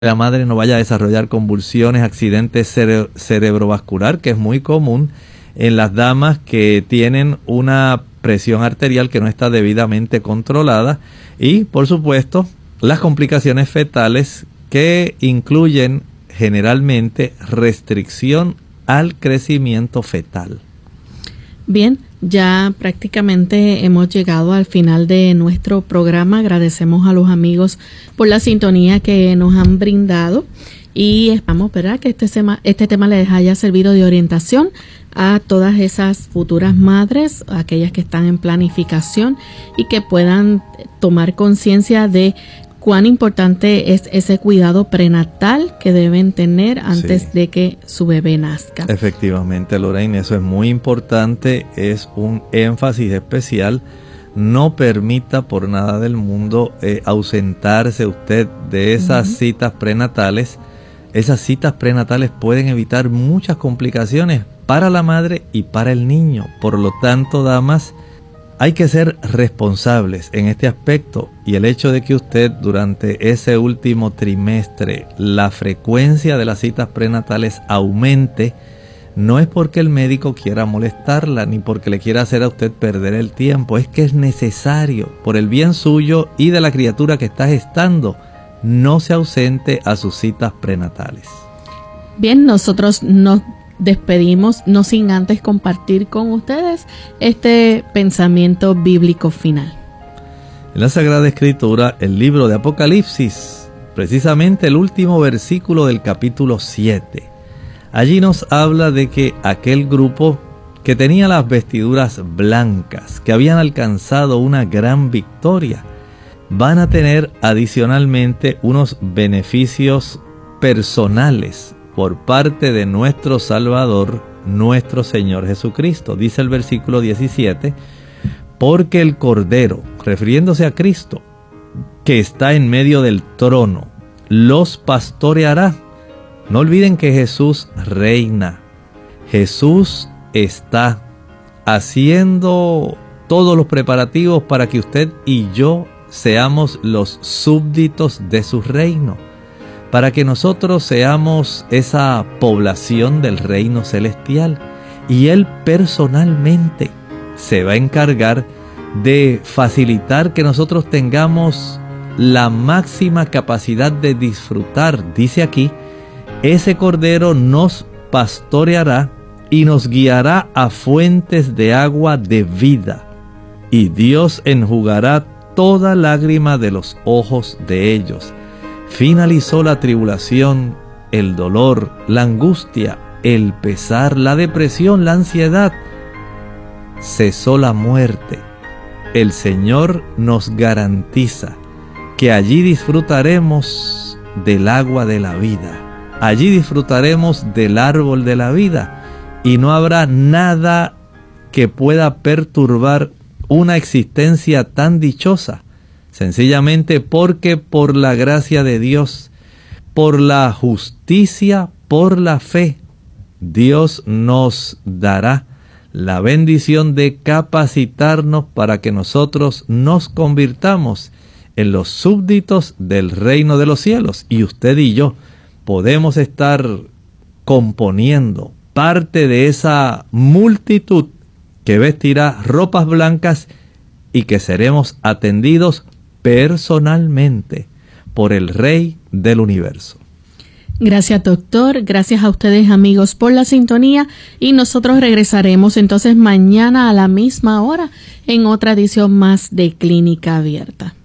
la madre no vaya a desarrollar convulsiones, accidentes cerebrovascular, que es muy común en las damas que tienen una presión arterial que no está debidamente controlada, y por supuesto las complicaciones fetales que incluyen generalmente restricción al crecimiento fetal. Bien, ya prácticamente hemos llegado al final de nuestro programa. Agradecemos a los amigos por la sintonía que nos han brindado y esperamos, ¿verdad?, que este tema les haya servido de orientación a todas esas futuras madres, aquellas que están en planificación, y que puedan tomar conciencia de cuán importante es ese cuidado prenatal que deben tener antes de que su bebé nazca. Efectivamente, Lorraine, eso es muy importante, es un énfasis especial. No permita por nada del mundo ausentarse usted de esas citas prenatales. Esas citas prenatales pueden evitar muchas complicaciones para la madre y para el niño. Por lo tanto, damas, hay que ser responsables en este aspecto, y el hecho de que usted durante ese último trimestre la frecuencia de las citas prenatales aumente, no es porque el médico quiera molestarla ni porque le quiera hacer a usted perder el tiempo, es que es necesario por el bien suyo y de la criatura que está gestando. No se ausente a sus citas prenatales. Bien, nosotros nos despedimos, no sin antes compartir con ustedes este pensamiento bíblico final. En la Sagrada Escritura, el libro de Apocalipsis, precisamente el último versículo del capítulo 7, allí nos habla de que aquel grupo que tenía las vestiduras blancas, que habían alcanzado una gran victoria, van a tener adicionalmente unos beneficios personales por parte de nuestro Salvador, nuestro Señor Jesucristo. Dice el versículo 17, porque el Cordero, refiriéndose a Cristo, que está en medio del trono, los pastoreará. No olviden que Jesús reina. Jesús está haciendo todos los preparativos para que usted y yo seamos los súbditos de su reino, para que nosotros seamos esa población del reino celestial, y Él personalmente se va a encargar de facilitar que nosotros tengamos la máxima capacidad de disfrutar. Dice aquí, ese Cordero nos pastoreará y nos guiará a fuentes de agua de vida, y Dios enjugará toda lágrima de los ojos de ellos. Finalizó la tribulación, el dolor, la angustia, el pesar, la depresión, la ansiedad. Cesó la muerte. El Señor nos garantiza que allí disfrutaremos del agua de la vida. Allí disfrutaremos del árbol de la vida, y no habrá nada que pueda perturbar una existencia tan dichosa, sencillamente porque por la gracia de Dios, por la justicia, por la fe, Dios nos dará la bendición de capacitarnos para que nosotros nos convirtamos en los súbditos del reino de los cielos, y usted y yo podemos estar componiendo parte de esa multitud que vestirá ropas blancas y que seremos atendidos personalmente por el Rey del Universo. Gracias, doctor. Gracias a ustedes, amigos, por la sintonía, y nosotros regresaremos entonces mañana a la misma hora en otra edición más de Clínica Abierta.